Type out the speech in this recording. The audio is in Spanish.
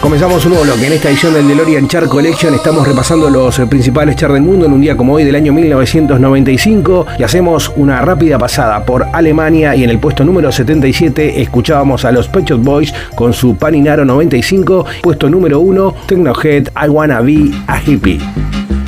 Comenzamos un nuevo bloque. En esta edición del DeLorean Chart Collection estamos repasando los principales charts del mundo en un día como hoy del año 1995 y hacemos una rápida pasada por Alemania y en el puesto número 77 escuchábamos a los Pet Shop Boys con su Paninaro 95, puesto número 1 Technohead I Wanna Be a Hippie.